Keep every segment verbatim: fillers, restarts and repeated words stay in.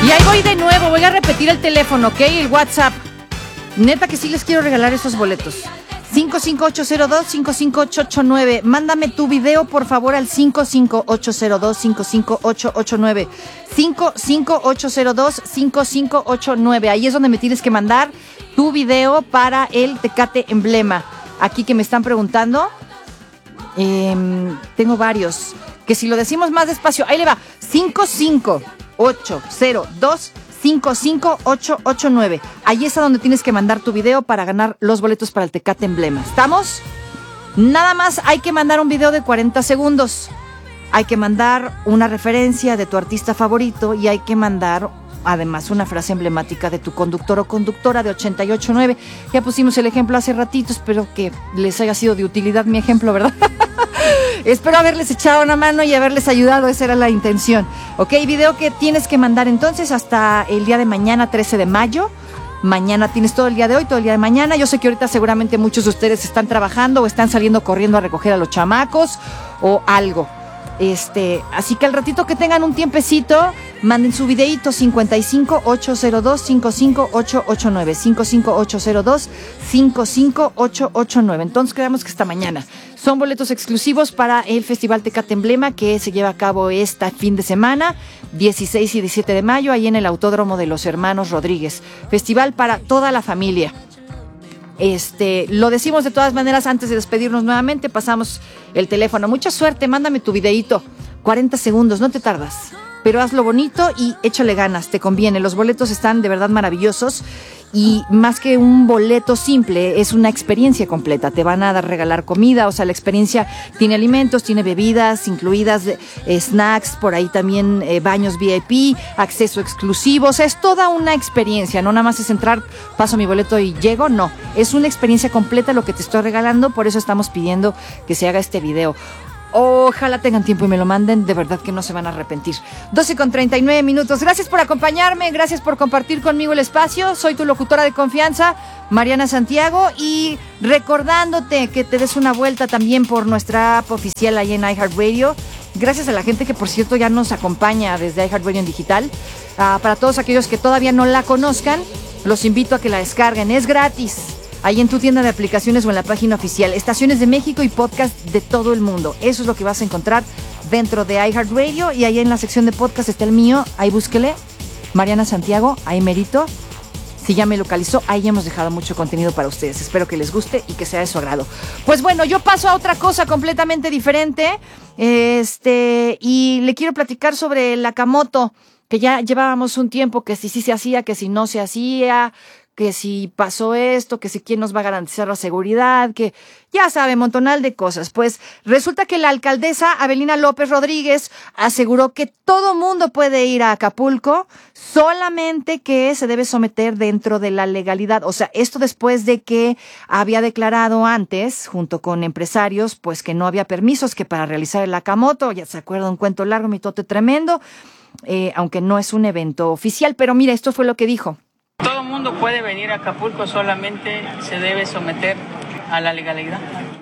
Y ahí voy de nuevo, voy a repetir el teléfono, ¿ok? El WhatsApp. Neta que sí les quiero regalar esos boletos. cinco cinco ocho cero dos, cinco cinco ocho ocho nueve. Mándame tu video, por favor, al cinco cinco ocho cero dos, cinco cinco ocho ocho nueve. cinco cinco ocho cero dos, cinco cinco ocho nueve. Ahí es donde me tienes que mandar tu video para el Tecate Emblema. Aquí que me están preguntando. Eh, tengo varios. Que si lo decimos más despacio, ahí le va. cinco cinco ocho cero dos, cinco cinco ocho ocho nueve. Ahí es a donde tienes que mandar tu video para ganar los boletos para el Tecate Emblema. ¿Estamos? Nada más hay que mandar un video de cuarenta segundos. Hay que mandar una referencia de tu artista favorito y hay que mandar además una frase emblemática de tu conductor o conductora de ochenta y ocho nueve. Ya pusimos el ejemplo hace ratito, espero que les haya sido de utilidad mi ejemplo, ¿verdad? Espero haberles echado una mano y haberles ayudado, esa era la intención. Ok, video que tienes que mandar entonces hasta el día de mañana, trece de mayo. Mañana tienes todo el día de hoy, todo el día de mañana. Yo sé que ahorita seguramente muchos de ustedes están trabajando o están saliendo corriendo a recoger a los chamacos o algo. Este, así que al ratito que tengan un tiempecito, manden su videíto cincuenta y cinco ocho cero dos, cinco cinco ocho ocho nueve, cinco cinco ocho cero dos, cinco cinco ocho ocho nueve. Entonces quedamos que esta mañana son boletos exclusivos para el Festival Tecate Emblema que se lleva a cabo este fin de semana, dieciséis y diecisiete de mayo, ahí en el Autódromo de los Hermanos Rodríguez. Festival para toda la familia. Este, lo decimos de todas maneras antes de despedirnos nuevamente, pasamos el teléfono. Mucha suerte, mándame tu videíto, cuarenta segundos, no te tardas, pero hazlo bonito y échale ganas, te conviene. Los boletos están de verdad maravillosos y más que un boleto simple, es una experiencia completa. Te van a dar, regalar comida, o sea, la experiencia tiene alimentos, tiene bebidas incluidas, eh, snacks, por ahí también eh, baños V I P, acceso exclusivo, o sea, es toda una experiencia, no nada más es entrar, paso mi boleto y llego, no, es una experiencia completa lo que te estoy regalando, por eso estamos pidiendo que se haga este video. Ojalá tengan tiempo y me lo manden, de verdad que no se van a arrepentir. doce con treinta y nueve minutos. Gracias por acompañarme, gracias por compartir conmigo el espacio. Soy tu locutora de confianza, Mariana Santiago, y recordándote que te des una vuelta también por nuestra app oficial ahí en iHeartRadio. Gracias a la gente que, por cierto, ya nos acompaña desde iHeartRadio en digital. Uh, para todos aquellos que todavía no la conozcan, los invito a que la descarguen. Es gratis. Ahí en tu tienda de aplicaciones o en la página oficial. Estaciones de México y podcast de todo el mundo. Eso es lo que vas a encontrar dentro de iHeartRadio. Y ahí en la sección de podcast está el mío. Ahí búsquele. Mariana Santiago, ahí merito. Si ya me localizó, ahí hemos dejado mucho contenido para ustedes. Espero que les guste y que sea de su agrado. Pues bueno, yo paso a otra cosa completamente diferente. Este, y le quiero platicar sobre el Nakamoto, que ya llevábamos un tiempo que si sí se hacía, que si no se hacía, que si pasó esto, que si quién nos va a garantizar la seguridad, que ya sabe, montonal de cosas. Pues resulta que la alcaldesa Abelina López Rodríguez aseguró que todo mundo puede ir a Acapulco, solamente que se debe someter dentro de la legalidad. O sea, esto después de que había declarado antes, junto con empresarios, pues que no había permisos, que para realizar el Nakamoto, ya se acuerda, un cuento largo, mitote tremendo, eh, aunque no es un evento oficial. Pero mira, esto fue lo que dijo. Todo el mundo puede venir a Acapulco, solamente se debe someter a la legalidad.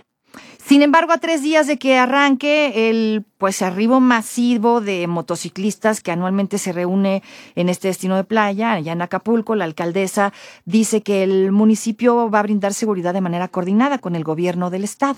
Sin embargo, a tres días de que arranque el pues arribo masivo de motociclistas que anualmente se reúne en este destino de playa, allá en Acapulco, la alcaldesa dice que el municipio va a brindar seguridad de manera coordinada con el gobierno del estado.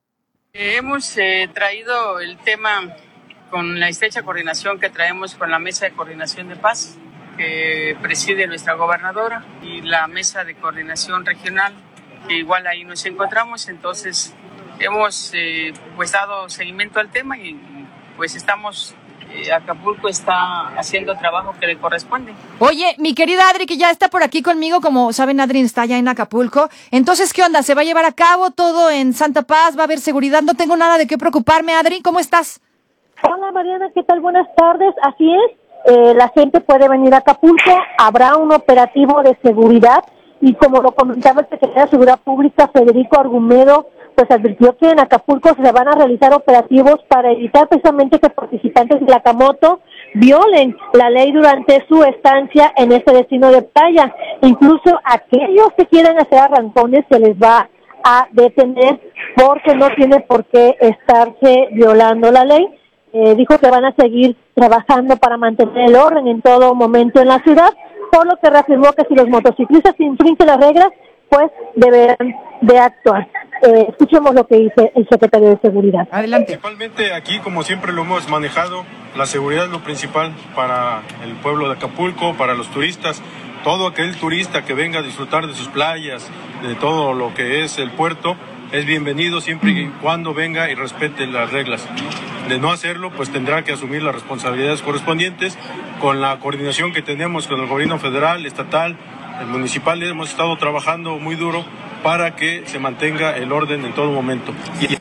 Hemos eh, traído el tema con la estrecha coordinación que traemos con la Mesa de Coordinación de Paz, que preside nuestra gobernadora, y la Mesa de Coordinación Regional, que igual ahí nos encontramos. Entonces hemos eh, pues dado seguimiento al tema y pues estamos, eh, Acapulco está haciendo trabajo que le corresponde. Oye, mi querida Adri, que ya está por aquí conmigo, como saben, Adri está allá en Acapulco. Entonces, ¿qué onda? ¿Se va a llevar a cabo todo en Santa Paz? ¿Va a haber seguridad? No tengo nada de qué preocuparme. Adri, ¿cómo estás? Hola Mariana, ¿qué tal? Buenas tardes. Así es. Eh, la gente puede venir a Acapulco, habrá un operativo de seguridad y como lo comentaba el secretario de Seguridad Pública, Federico Argumedo, pues advirtió que en Acapulco se van a realizar operativos para evitar precisamente que participantes de Nakamoto violen la ley durante su estancia en este destino de playa. Incluso aquellos que quieran hacer arrancones se les va a detener porque no tiene por qué estarse violando la ley. eh, dijo que van a seguir trabajando para mantener el orden en todo momento en la ciudad, por lo que reafirmó que si los motociclistas infringen las reglas, pues deberán de actuar. Eh, escuchemos lo que dice el secretario de Seguridad. Adelante. Principalmente aquí, como siempre lo hemos manejado, la seguridad es lo principal para el pueblo de Acapulco, para los turistas. Todo aquel turista que venga a disfrutar de sus playas, de todo lo que es el puerto, es bienvenido siempre y cuando venga y respete las reglas. De no hacerlo, pues tendrá que asumir las responsabilidades correspondientes. Con la coordinación que tenemos con el gobierno federal, estatal, el municipal, hemos estado trabajando muy duro para que se mantenga el orden en todo momento. Y,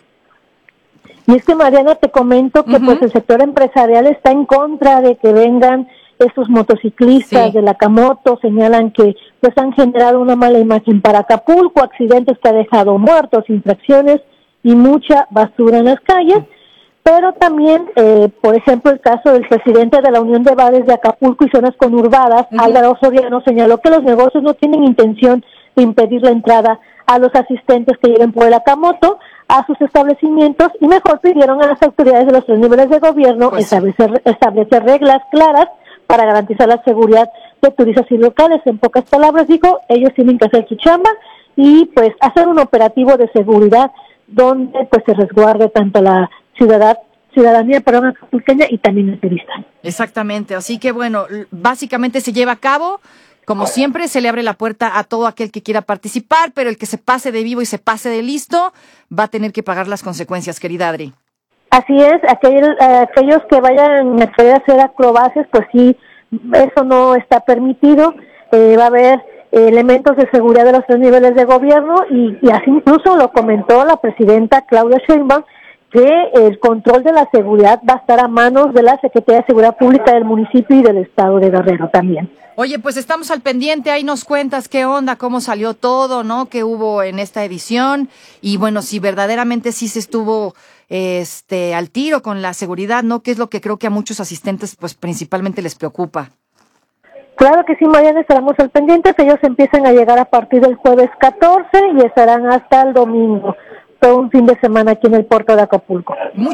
y es que, Mariana, te comento que uh-huh. pues el sector empresarial está en contra de que vengan estos motociclistas sí. de la Camoto, señalan que pues han generado una mala imagen para Acapulco, accidentes que ha dejado muertos, infracciones y mucha basura en las calles, pero también, eh, por ejemplo, el caso del presidente de la Unión de Bares de Acapulco y Zonas Conurbadas, uh-huh. Álvaro Soriano, señaló que los negocios no tienen intención de impedir la entrada a los asistentes que lleguen por el Acamoto a sus establecimientos y mejor pidieron a las autoridades de los tres niveles de gobierno pues establecer, establecer reglas claras para garantizar la seguridad de turistas y locales. En pocas palabras, dijo, ellos tienen que hacer su chamba y pues hacer un operativo de seguridad donde pues se resguarde tanto la ciudad, ciudadanía perdón, acapulqueña y también el turista. Exactamente, así que bueno, básicamente se lleva a cabo, como siempre, se le abre la puerta a todo aquel que quiera participar, pero el que se pase de vivo y se pase de listo va a tener que pagar las consecuencias, querida Adri. Así es, aquel, aquellos que vayan a querer hacer acrobacias, pues sí, eso no está permitido, eh, va a haber eh, elementos de seguridad de los tres niveles de gobierno y, y así incluso lo comentó la presidenta Claudia Sheinbaum, que el control de la seguridad va a estar a manos de la Secretaría de Seguridad Pública del municipio y del estado de Guerrero también. Oye, pues estamos al pendiente, ahí nos cuentas qué onda, cómo salió todo, ¿no? Qué hubo en esta edición y bueno, si verdaderamente sí se estuvo este al tiro con la seguridad, ¿no? Que es lo que creo que a muchos asistentes pues principalmente les preocupa. Claro que sí, Mariana, estaremos al pendiente, ellos empiezan a llegar a partir del jueves catorce y estarán hasta el domingo, todo un fin de semana aquí en el puerto de Acapulco. Muy